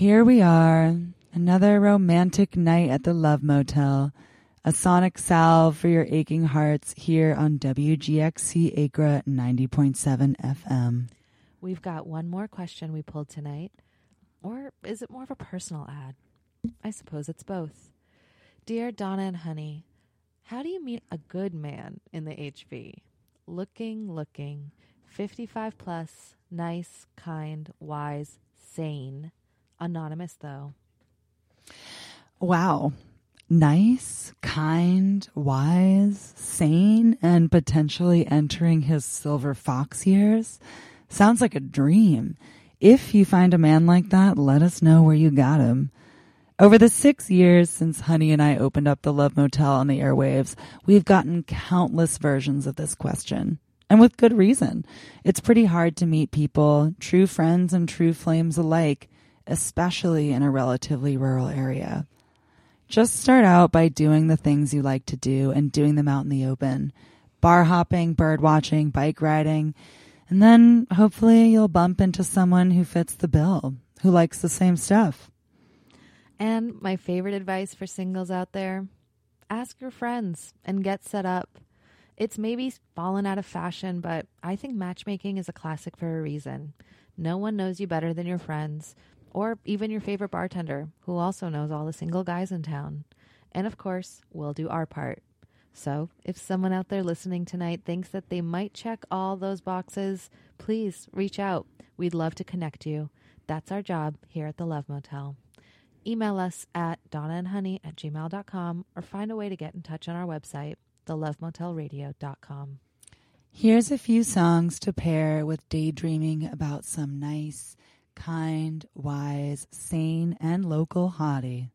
Here we are, another romantic night at the Love Motel, a sonic salve for your aching hearts here on WGXC Acra 90.7 FM. We've got one more question we pulled tonight. Or is it more of a personal ad? I suppose it's both. Dear Donna and Honey, how do you meet a good man in the HV? Looking, 55 plus, nice, kind, wise, sane. Anonymous, though. Wow. Nice, kind, wise, sane, and potentially entering his silver fox years? Sounds like a dream. If you find a man like that, let us know where you got him. Over the 6 years since Honey and I opened up the Love Motel on the airwaves, we've gotten countless versions of this question. And with good reason. It's pretty hard to meet people, true friends and true flames alike, especially in a relatively rural area. Just start out by doing the things you like to do and doing them out in the open. Bar hopping, bird watching, bike riding, and then hopefully you'll bump into someone who fits the bill, who likes the same stuff. And my favorite advice for singles out there, ask your friends and get set up. It's maybe fallen out of fashion, but I think matchmaking is a classic for a reason. No one knows you better than your friends, or even your favorite bartender, who also knows all the single guys in town. And of course, we'll do our part. So if someone out there listening tonight thinks that they might check all those boxes, please reach out. We'd love to connect you. That's our job here at the Love Motel. Email us at donnaandhoney@gmail.com or find a way to get in touch on our website, thelovemotelradio.com. Here's a few songs to pair with daydreaming about some nice, kind, wise, sane, and local hottie.